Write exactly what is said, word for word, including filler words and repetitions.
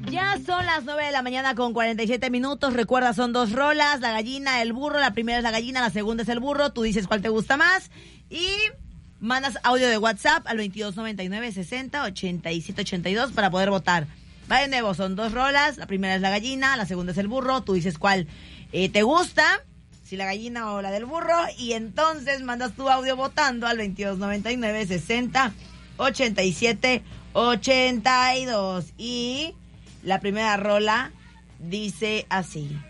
Ya son las nueve de la mañana con cuarenta y siete minutos. Recuerda, son dos rolas, la gallina, el burro. La primera es la gallina, la segunda es el burro. Tú dices cuál te gusta más y mandas audio de WhatsApp al veintidós noventa y nueve sesenta ochenta y siete ochenta y dos para poder votar. Va de nuevo, son dos rolas. La primera es la gallina, la segunda es el burro. Tú dices cuál eh, te gusta, si la gallina o la del burro. Y entonces mandas tu audio votando al veintidós noventa y nueve sesenta ochenta y siete ochenta y dos. Y la primera rola dice así.